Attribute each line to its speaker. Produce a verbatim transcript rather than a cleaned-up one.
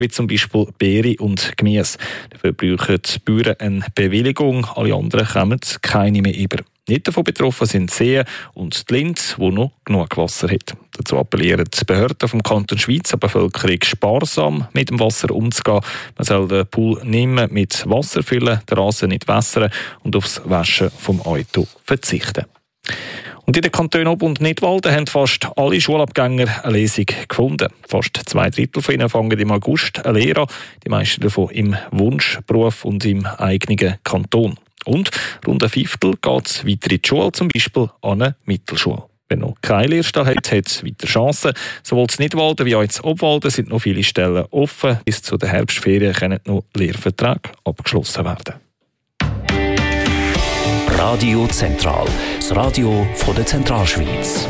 Speaker 1: wie zum Beispiel Beeren und Gemüse. Dafür brauchen die Bauern eine Bewilligung, alle anderen kommen keine mehr über. Nicht davon betroffen sind die Seen und die Linz, die noch genug Wasser hat. Dazu appellieren die Behörden vom Kanton Schwyz an die Bevölkerung, sparsam mit dem Wasser umzugehen. Man soll den Pool nicht mehr mit Wasser füllen, den Rasen nicht wässern und aufs Waschen vom Auto verzichten. Und in den Kantonen Ob- und Nidwalden haben fast alle Schulabgänger eine Lesung gefunden. Fast zwei Drittel von ihnen fangen im August eine Lehre an, die meisten davon im Wunschberuf und im eigenen Kanton. Und rund ein Fünftel geht es weiter in die Schule, zum Beispiel an eine Mittelschule. Wer noch keine Lehrstelle hat, hat es weiter Chancen. Sowohl in Nidwalden wie auch in Obwalden sind noch viele Stellen offen. Bis zu den Herbstferien können noch Lehrverträge abgeschlossen werden.
Speaker 2: Radio Zentral, das Radio von der Zentralschweiz.